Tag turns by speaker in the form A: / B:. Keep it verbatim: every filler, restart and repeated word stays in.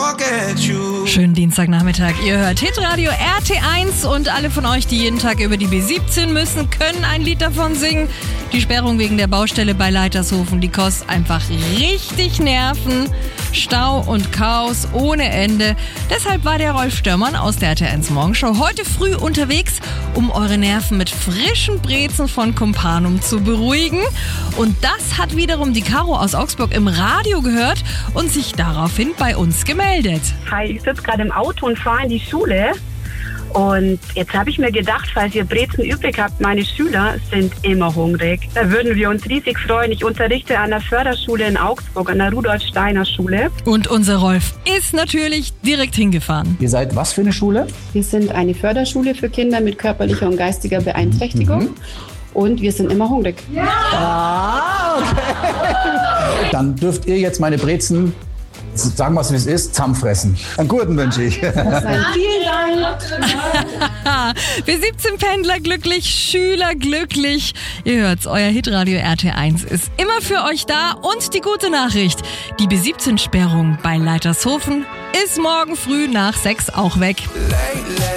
A: forget you.
B: Schönen Dienstagnachmittag. Ihr hört Hitradio R T eins und alle von euch, die jeden Tag über die B siebzehn müssen, können ein Lied davon singen. Die Sperrung wegen der Baustelle bei Leitershofen, die kostet einfach richtig Nerven. Stau und Chaos ohne Ende. Deshalb war der Rolf Störmann aus der R T eins Morgenshow heute früh unterwegs, um eure Nerven mit frischen Brezen von Kumpanum zu beruhigen. Und das hat wiederum die Caro aus Augsburg im Radio gehört und sich daraufhin bei uns gemeldet.
C: Hi, ich sitze gerade im Auto und fahre in die Schule. Und jetzt habe ich mir gedacht, falls ihr Brezen übrig habt, meine Schüler sind immer hungrig. Da würden wir uns riesig freuen. Ich unterrichte an der Förderschule in Augsburg, an der Rudolf-Steiner-Schule.
B: Und unser Rolf ist natürlich direkt hingefahren.
D: Ihr seid was für eine Schule?
E: Wir sind eine Förderschule für Kinder mit körperlicher und geistiger Beeinträchtigung. Mhm. Und wir sind immer hungrig.
D: Ja! Ah, okay. Dann dürft ihr jetzt meine Brezen, sagen wir es wie es ist, zusammenfressen. Einen guten wünsche ich.
E: Vielen Dank.
B: B siebzehn Pendler glücklich, Schüler glücklich. Ihr hört's, euer Hitradio R T eins ist immer für euch da. Und die gute Nachricht, die B siebzehn Sperrung bei Leitershofen ist morgen früh nach sechs auch weg.